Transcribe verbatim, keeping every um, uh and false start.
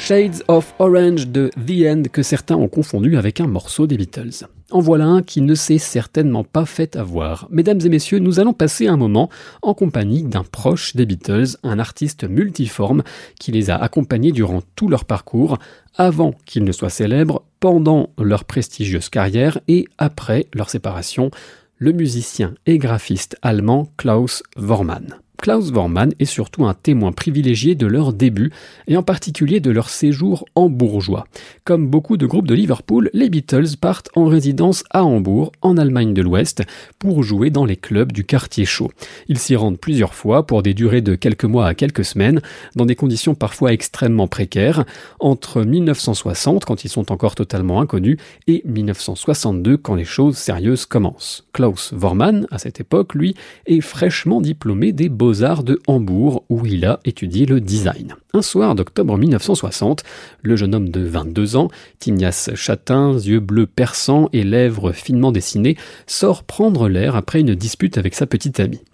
Shades of Orange de The End que certains ont confondu avec un morceau des Beatles. En voilà un qui ne s'est certainement pas fait avoir. Mesdames et messieurs, nous allons passer un moment en compagnie d'un proche des Beatles, un artiste multiforme qui les a accompagnés durant tout leur parcours, avant qu'ils ne soient célèbres, pendant leur prestigieuse carrière et après leur séparation, le musicien et graphiste allemand Klaus Voormann. Klaus Voormann est surtout un témoin privilégié de leur début, et en particulier de leur séjour hambourgeois. Comme beaucoup de groupes de Liverpool, les Beatles partent en résidence à Hambourg, en Allemagne de l'Ouest, pour jouer dans les clubs du quartier chaud. Ils s'y rendent plusieurs fois pour des durées de quelques mois à quelques semaines, dans des conditions parfois extrêmement précaires, entre dix-neuf cent soixante, quand ils sont encore totalement inconnus, et dix-neuf cent soixante-deux, quand les choses sérieuses commencent. Klaus Voormann, à cette époque, lui, est fraîchement diplômé des Beaux Beaux-Arts de Hambourg, où il a étudié le design. Un soir d'octobre dix-neuf cent soixante, le jeune homme de vingt-deux ans, tignasse châtain, yeux bleus perçants et lèvres finement dessinées, sort prendre l'air après une dispute avec sa petite amie.